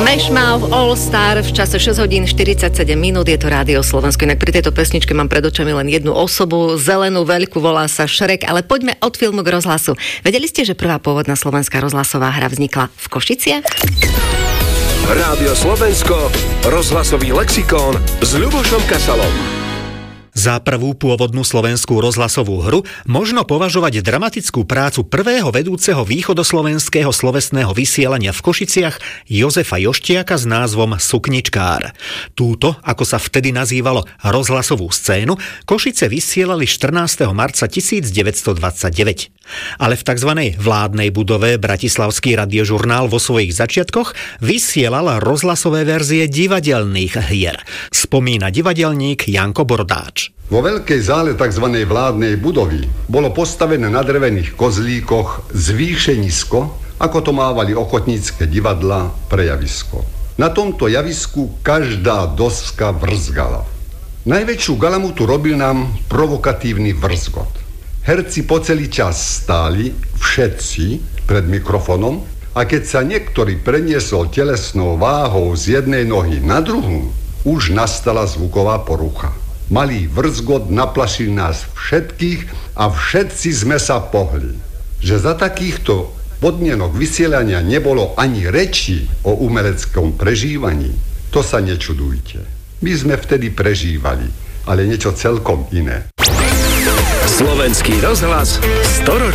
Mouth All Star v čase 6 hodín 47 minút, je to Rádio Slovensko. Inak pri tejto pesničke mám pred očami len jednu osobu, zelenú, veľkú, volá sa Šrek, ale poďme od filmu k rozhlasu. Vedeli ste, že prvá pôvodná slovenská rozhlasová hra vznikla v Košiciach? Rádio Slovensko, rozhlasový lexikón s Ľubošom Kasalom. Za prvú pôvodnú slovenskú rozhlasovú hru možno považovať dramatickú prácu prvého vedúceho východoslovenského slovesného vysielania v Košiciach Jozefa Joštiaka s názvom Sukničkár. Túto, ako sa vtedy nazývalo rozhlasovú scénu, Košice vysielali 14. marca 1929. Ale v tzv. Vládnej budove Bratislavský radiožurnál vo svojich začiatkoch vysielal rozhlasové verzie divadelných hier. Spomína divadelník Janko Bordáč. Vo veľkej zále tzv. Vládnej budovy bolo postavené na drevených kozlíkoch zvýšenisko, ako to mávali ochotnícke divadlá, prejavisko. Na tomto javisku každá doska vrzgala. Najväčšiu galamutu robil nám provokatívny vrzgot. Herci po celý čas stáli, všetci, pred mikrofónom, a keď sa niektorý preniesol telesnou váhou z jednej nohy na druhú, už nastala zvuková porucha. Malý vrzgot naplašil nás všetkých a všetci sme sa pohli. Že za takýchto podmienok vysielania nebolo ani reči o umeleckom prežívaní, to sa nečudujte. My sme vtedy prežívali, ale niečo celkom iné. Slovenský rozhlas 100 ročí.